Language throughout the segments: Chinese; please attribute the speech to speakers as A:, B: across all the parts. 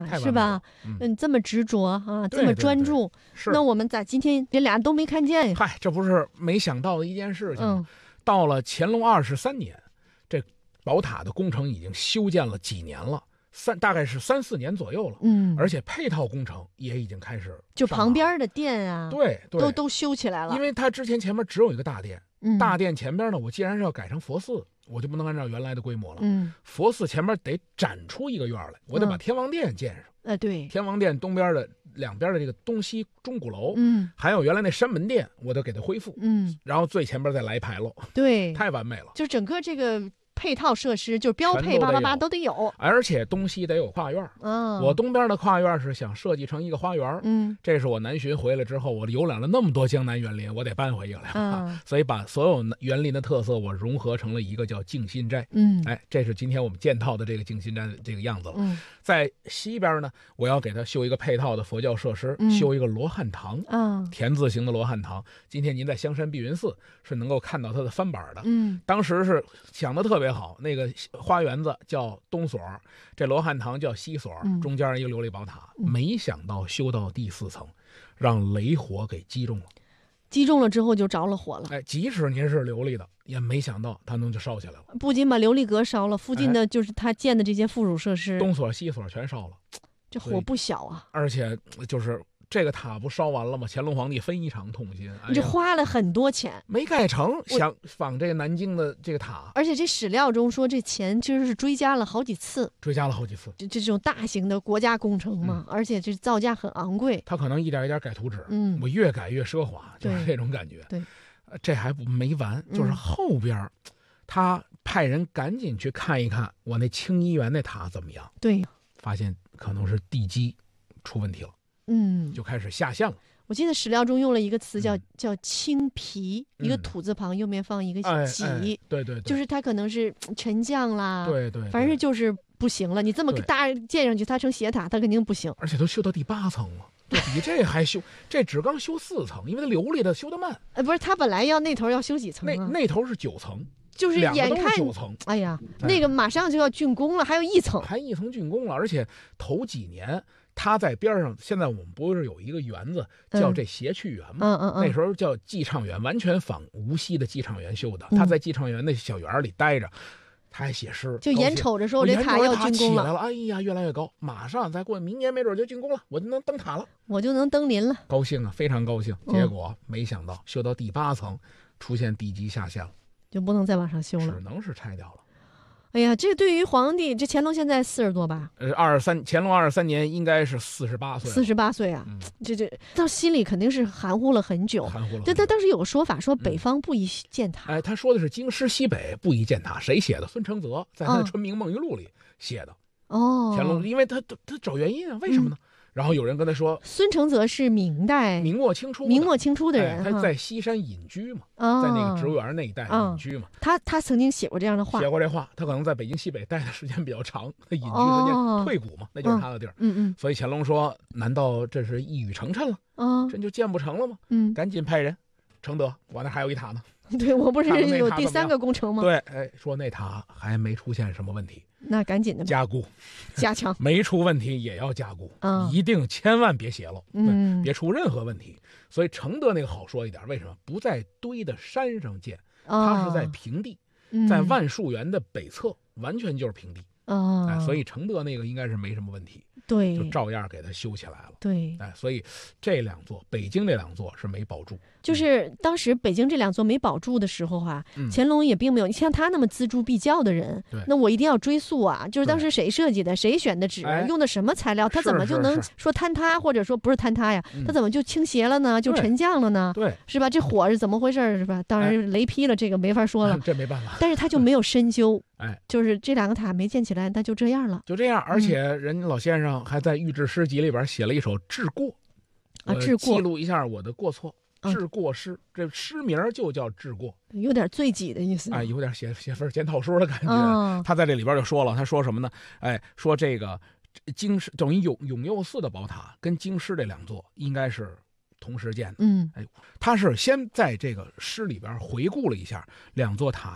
A: 是吧？这么执着啊，这么专注，
B: 是。
A: 那我们咋今天这俩都没看见呀？
B: 嗨，这不是没想到的一件事情。到了乾隆23年，这宝塔的工程已经修建了几年了。大概是3、4年左右了，而且配套工程也已经开始，
A: 就旁边的殿啊，
B: 对，
A: 都修起来了。
B: 因为它之前前面只有一个大殿，大殿前边呢，我既然是要改成佛寺，我就不能按照原来的规模了。佛寺前面得展出一个院来，我得把天王殿建上。
A: 对，
B: 天王殿东边的两边的这个东西钟鼓楼，还有原来那山门殿，我都给它恢复。然后最前边再来一牌楼，
A: 对，
B: 太完美了。
A: 就整个这个配套设施就标配888都得有，
B: 而且东西得有跨院。我东边的跨院是想设计成一个花园。这是我南巡回来之后，我游览了那么多江南园林，我得搬回去了。所以把所有园林的特色我融合成了一个叫静心斋。这是今天我们见到的这个静心斋的这个样子了。在西边呢，我要给它修一个配套的佛教设施，修一个罗汉堂，田字形的罗汉堂。今天您在香山碧云寺是能够看到它的翻版的。当时是想的特别好，那个花园子叫东所，这罗汉堂叫西所，中间一个琉璃宝塔。没想到修到第4层，让雷火给击中了。
A: 击中了之后就着了火了。
B: 即使您是琉璃的，也没想到它能就烧起来了。
A: 不仅把琉璃阁烧了，附近的就是他建的这些附属设施，
B: 东所西所全烧了。
A: 这火不小啊！
B: 而且就是这个塔不烧完了吗？乾隆皇帝非常痛心，
A: 你这花了很多钱
B: 没盖成，想仿这个南京的这个塔。
A: 而且这史料中说，这钱其实是追加了好几次。这种大型的国家工程嘛，而且这造价很昂贵。
B: 他可能一点一点改图纸，我越改越奢华，就是这种感觉。
A: 对，
B: 这还没完，就是后边他派人赶紧去看一看我那清漪园那塔怎么样。
A: 对，
B: 发现可能是地基出问题了。就开始下陷了。
A: 我记得史料中用了一个词叫青皮，一个土字旁，右面放一个己。
B: 对，
A: 就是它可能是沉降啦。
B: 对，
A: 反正就是不行了。你这么大建上去，它成斜塔，它肯定不行。
B: 而且都修到第8层了，比这还修，这只刚修4层，因为它琉璃的修得慢。
A: 不是，他本来那头要修几层啊？
B: 那头是9层。
A: 就是眼看
B: 9层，
A: 哎呀，那个马上就要竣工了，还有1层，
B: 还1层竣工了。而且头几年他在边上，现在我们不是有一个园子叫这谐趣园吗？那时候叫寄畅园，完全仿无锡的寄畅园修的。他在寄畅园那小园里待着，他还写诗，
A: 就眼瞅着说这塔要竣工了，
B: 哎呀，越来越高，马上再过明年没准就竣工了，我就能登塔了，
A: 我就能登临了，
B: 高兴啊，非常高兴。结果没想到修到第8层，出现地基下陷了。
A: 就不能再往上修了，
B: 只能是拆掉了。
A: 哎呀，这对于皇帝，这乾隆现在40多吧
B: ？乾隆23年应该是48岁。
A: 48岁啊，这到心里肯定是含糊了很久。他当时有个说法，说北方不宜建塔。
B: 他说的是京师西北不宜建塔，谁写的？孙承泽在他的《春明梦余录》里写的。乾隆，因为他找原因啊，为什么呢？然后有人跟他说，
A: 孙承泽是明
B: 末清初
A: 的人，
B: 他在西山隐居嘛，在那个植物园那一带隐居嘛。
A: 他曾经写过这样的话，
B: 写过这话。他可能在北京西北待的时间比较长，隐居时间退股嘛，那就是他的地儿。所以乾隆说，难道这是一语成谶了？这就建不成了吗？赶紧派人，承德，我那还有一塔呢。
A: 对，我不是有第3个工程吗？
B: 对，说那塔还没出现什么问题，
A: 那赶紧的
B: 加固
A: 加强，
B: 没出问题也要加固，一定千万别泄露，别出任何问题。所以承德那个好说一点，为什么不在堆的山上建？它是在平地，在万树园的北侧，完全就是平地。所以承德那个应该是没什么问题，
A: 对，
B: 就照样给它修起来了。
A: 对，
B: 所以这2座，北京这2座是没保住。
A: 就是当时北京这2座没保住的时候啊，乾隆也并没有，你像他那么锱铢必较的人，那我一定要追溯啊，就是当时谁设计的，谁选的纸，用的什么材料，他怎么就能说坍塌，或者说不是坍塌呀，他怎么就倾斜了呢？就沉降了呢？
B: 对，
A: 是吧？这火是怎么回事？是吧？当然雷劈了，这个没法说了，
B: 这没办法。
A: 但是他就没有深究，就是这2个塔没建起来，那就这样了，
B: 就这样。而且人老先生还在御制诗集里边写了一首治过，记录一下我的过错。治过诗，这诗名就叫治过，
A: 有点罪己的意思，
B: 有点写份检讨书的感觉。他在这里边就说了，他说什么呢？说这个京师等于永佑寺的宝塔跟京师这2座应该是同时建的。他是先在这个诗里边回顾了一下2座塔的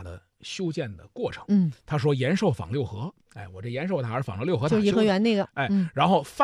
B: 修建的过程。他说延寿坊六合，我这延寿塔是仿了六合塔，
A: 就颐和园那个，
B: 然后